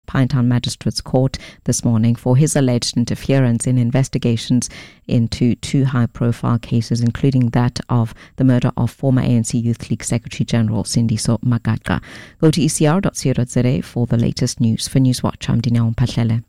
Pinetown Magistrates Court this morning for his alleged interference in investigations into two high-profile cases, including that of the murder of former ANC Youth League Secretary General Sindiso Magaqa. Go to ecr.co.za for the latest news. For Newswatch, I'm Dineo Mpahlele.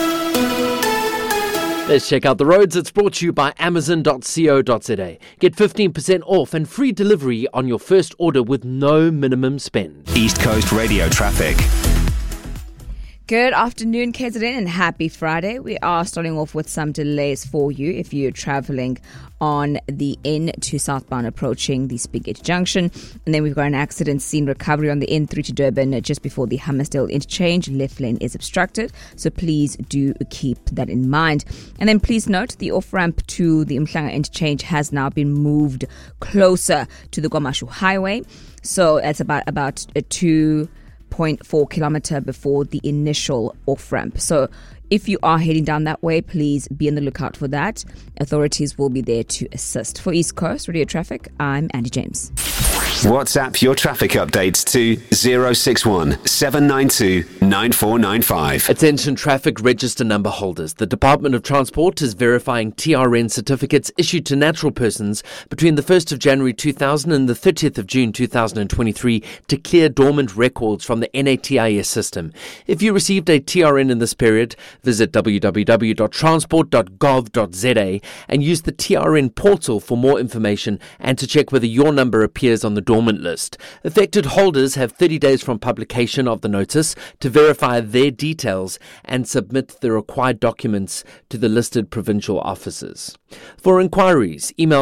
Let's check out the roads. It's brought to you by Amazon.co.za. Get 15% off and free delivery on your first order with no minimum spend. East Coast Radio traffic. Good afternoon, KZN, and happy Friday. We are starting off with some delays for you if you're traveling on the N to southbound approaching the Spigate Junction. And then we've got an accident scene recovery on the N3 to Durban just before the Hammersdale interchange. Left lane is obstructed, so please do keep that in mind. And then please note the off-ramp to the Umhlanga interchange has now been moved closer to the Kwamashu Highway. So it's about a 2.4 kilometer before the initial off-ramp. So if you are heading down that way, please be on the lookout for that. Authorities will be there to assist. For East Coast Radio Traffic, I'm Andy James. WhatsApp your traffic updates to 061 792 9495. Attention traffic register number holders. The Department of Transport is verifying TRN certificates issued to natural persons between the 1st of January 2000 and the 30th of June 2023 to clear dormant records from the NATIS system. If you received a TRN in this period, visit www.transport.gov.za and use the TRN portal for more information and to check whether your number appears on the dormant list. Affected holders have 30 days from publication of the notice to verify their details and submit the required documents to the listed provincial offices. For inquiries, email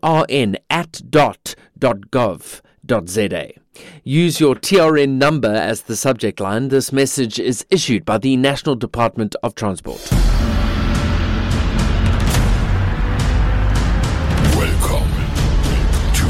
trn@dot.gov.za. Use your TRN number as the subject line. This message is issued by the National Department of Transport.